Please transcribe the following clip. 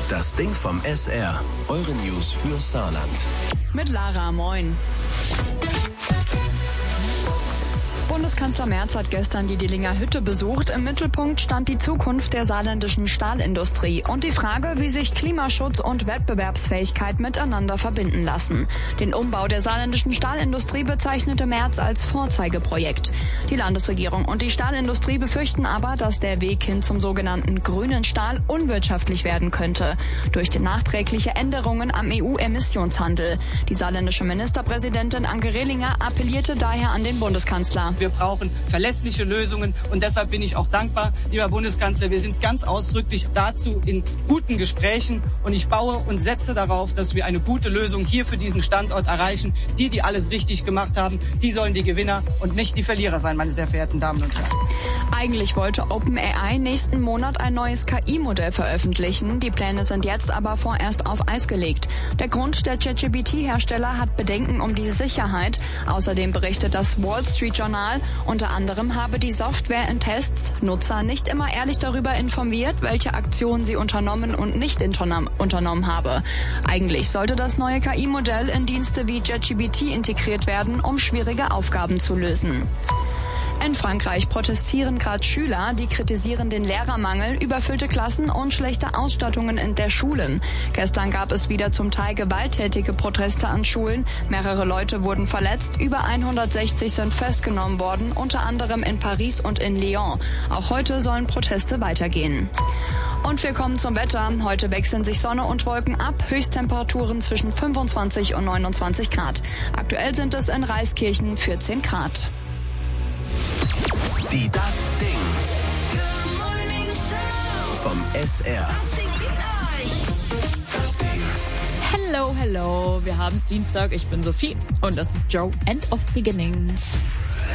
Das Ding vom SR. Eure News für Saarland. Mit Lara, moin. Bundeskanzler Merz hat gestern die Dillinger Hütte besucht. Im Mittelpunkt stand die Zukunft der saarländischen Stahlindustrie und die Frage, wie sich Klimaschutz und Wettbewerbsfähigkeit miteinander verbinden lassen. Den Umbau der saarländischen Stahlindustrie bezeichnete Merz als Vorzeigeprojekt. Die Landesregierung und die Stahlindustrie befürchten aber, dass der Weg hin zum sogenannten grünen Stahl unwirtschaftlich werden könnte. Durch nachträgliche Änderungen am EU-Emissionshandel. Die saarländische Ministerpräsidentin Anke Rehlinger appellierte daher an den Bundeskanzler. Wir brauchen verlässliche Lösungen und deshalb bin ich auch dankbar, lieber Bundeskanzler. Wir sind ganz ausdrücklich dazu in guten Gesprächen und ich baue und setze darauf, dass wir eine gute Lösung hier für diesen Standort erreichen. Die alles richtig gemacht haben, die sollen die Gewinner und nicht die Verlierer sein, meine sehr verehrten Damen und Herren. Eigentlich wollte OpenAI nächsten Monat ein neues KI-Modell veröffentlichen. Die Pläne sind jetzt aber vorerst auf Eis gelegt. Der Grund, der ChatGPT-Hersteller hat Bedenken um die Sicherheit. Außerdem berichtet das Wall Street Journal, unter anderem habe die Software in Tests Nutzer nicht immer ehrlich darüber informiert, welche Aktionen sie unternommen und nicht unternommen habe. Eigentlich sollte das neue KI-Modell in Dienste wie ChatGPT integriert werden, um schwierige Aufgaben zu lösen. In Frankreich protestieren gerade Schüler, die kritisieren den Lehrermangel, überfüllte Klassen und schlechte Ausstattungen in der Schulen. Gestern gab es wieder zum Teil gewalttätige Proteste an Schulen. Mehrere Leute wurden verletzt, über 160 sind festgenommen worden, unter anderem in Paris und in Lyon. Auch heute sollen Proteste weitergehen. Und wir kommen zum Wetter. Heute wechseln sich Sonne und Wolken ab. Höchsttemperaturen zwischen 25 und 29 Grad. Aktuell sind es in Reiskirchen 14 Grad. Die Das Ding vom SR. Hello. Wir haben es Dienstag. Ich bin Sophie und das ist Joe, End of Beginning.